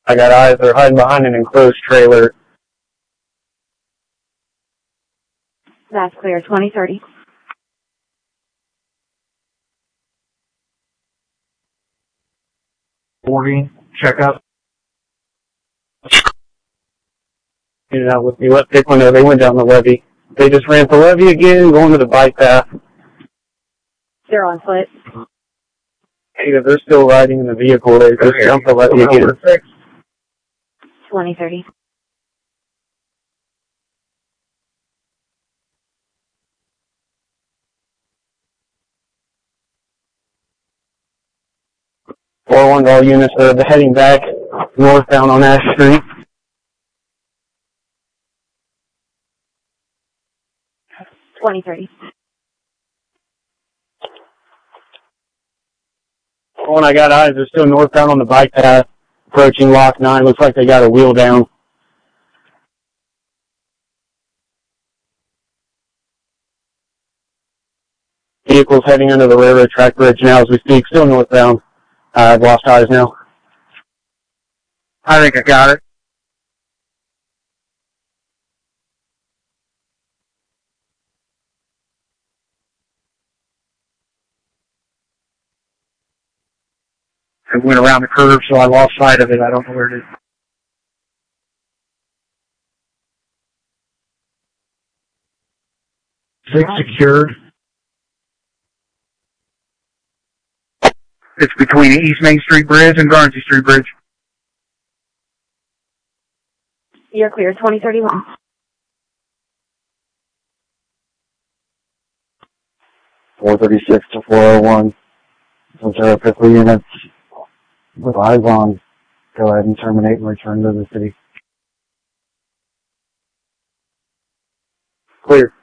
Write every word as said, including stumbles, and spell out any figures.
I got eyes. They're hiding behind an enclosed trailer. That's clear. twenty thirty. forty, check up. You know, with me, let pick one know they went down the levee. They just ran the levee again, going to the bike path. They're on foot. Hey, they're still riding in the vehicle. They just jumped the levee again. twenty thirty. four one to all units. They're heading back northbound on Ash Street. twenty thirty. When I got eyes, they're still northbound on the bike path, approaching Lock nine. Looks like they got a wheel down. Vehicles heading under the railroad track bridge now as we speak, still northbound. Uh, I've lost eyes now. I think I got it. It went around the curve, so I lost sight of it. I don't know where it is. Six secured. It's between East Main Street Bridge and Guernsey Street Bridge. You're clear. twenty thirty-one. four thirty-six to four oh one. Those are fifty units with eyes on. Go ahead and terminate and return to the city. Clear.